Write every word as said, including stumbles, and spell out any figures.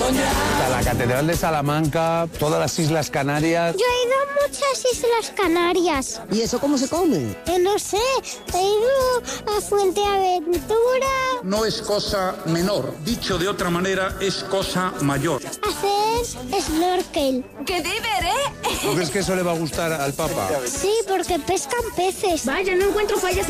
A la Catedral de Salamanca, todas las Islas Canarias. Yo he ido a muchas Islas Canarias. ¿Y eso cómo se come? Eh, no sé, he ido a Fuerteventura. No es cosa menor, dicho de otra manera, es cosa mayor. Hacer snorkel. ¡Qué diver, eh! ¿Tú crees que eso le va a gustar al Papa? Sí, porque pescan peces. Vaya, no encuentro fallas